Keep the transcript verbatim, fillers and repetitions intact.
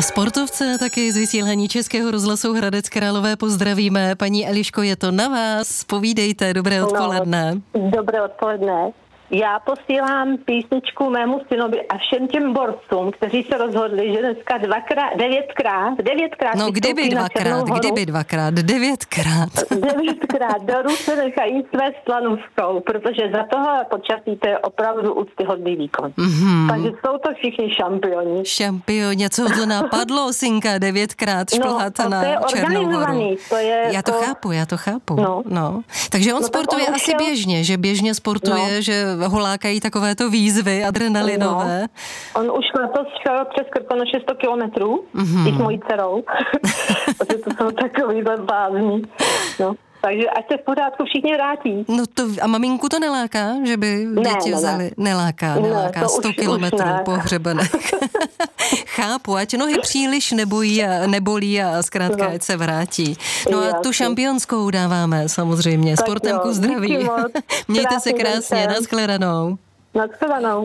A sportovce taky z vysílání Českého rozhlasu Hradec Králové pozdravíme. Paní Eliško, je to na vás. Povídejte, dobré odpoledne. No, dobré odpoledne. Já posílám písničku mému synovi a všem těm borcům, kteří se rozhodli, že dneska dvakrát, devětkrát, devětkrát... No kdyby dvakrát, kdyby dvakrát, devětkrát. Devětkrát do ruce nechají své slanovskou, protože za toho počasí to je opravdu úctyhodný výkon. Mm-hmm. Takže jsou to všichni šampioni. Šampioni, co to napadlo, synka, devětkrát šplhat no, na Černou Horu. To je já to, to chápu, já to chápu. No. No. Takže on no, sportuje on asi šel... běžně, že běžně sportuje, no. že ho lákají takovéto výzvy adrenalinové. No. On už letos šel přes Krkonoše sto kilometrů mm-hmm. i s mojí dcerou. Protože to jsou takovýhle blázni. No. Takže ať se v pořádku všichni vrátí. No to, a maminku to neláká, že by ne, děti ne, vzali? Neláká, neláká. Ne, sto kilometrů pohřebených. Chápu, ať nohy příliš nebojí a, nebolí a zkrátka, no. ať se vrátí. No a tu šampionskou dáváme samozřejmě. Sportem ku zdraví. Mějte se krásně, nashledanou. Nashledanou.